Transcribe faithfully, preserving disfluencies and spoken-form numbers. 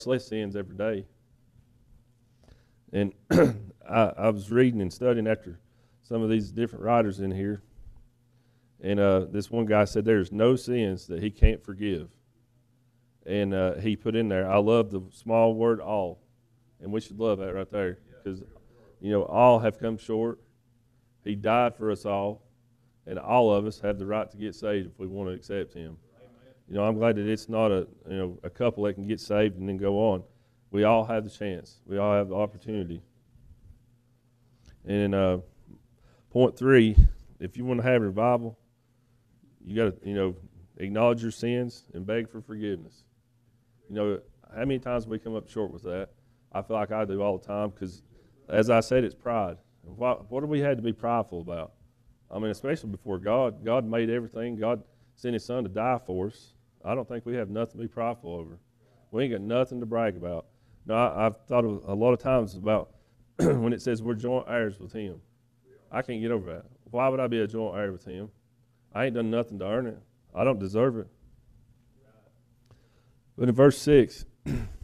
less sins every day. And I, I was reading and studying after some of these different writers in here, and uh, this one guy said there's no sins that he can't forgive. And uh, he put in there, I love the small word all, and we should love that right there, because you know all have come short. He died for us all, and all of us have the right to get saved if we want to accept Him. You know, I'm glad that it's not a you know a couple that can get saved and then go on. We all have the chance. We all have the opportunity. And uh, point three, if you want to have revival, you got to you know acknowledge your sins and beg for forgiveness. You know, how many times we come up short with that? I feel like I do all the time because, as I said, it's pride. What, what do we have to be prideful about? I mean, especially before God. God made everything. God sent His Son to die for us. I don't think we have nothing to be prideful over. We ain't got nothing to brag about. No, I, I've thought of a lot of times about when it says we're joint heirs with Him. I can't get over that. Why would I be a joint heir with Him? I ain't done nothing to earn it. I don't deserve it. But in verse six,